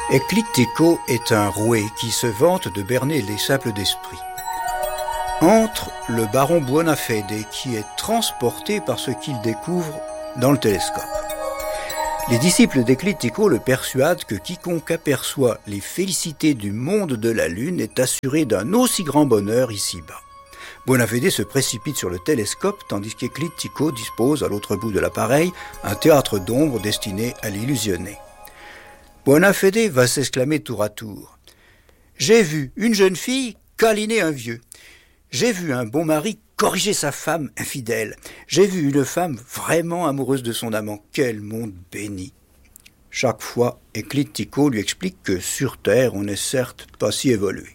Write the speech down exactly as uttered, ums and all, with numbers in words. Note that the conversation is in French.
Éclectico est un roué qui se vante de berner les simples d'esprit. Entre le baron Buonafede qui est transporté par ce qu'il découvre dans le télescope. Les disciples d'Éclectico le persuadent que quiconque aperçoit les félicités du monde de la Lune est assuré d'un aussi grand bonheur ici-bas. Buonafede se précipite sur le télescope tandis qu'Éclectico dispose à l'autre bout de l'appareil un théâtre d'ombre destiné à l'illusionner. Buonafede va s'exclamer tour à tour. « J'ai vu une jeune fille câliner un vieux. J'ai vu un bon mari corriger sa femme infidèle. J'ai vu une femme vraiment amoureuse de son amant. Quel monde béni !» Chaque fois, Éclectico lui explique que sur Terre, on n'est certes pas si évolué.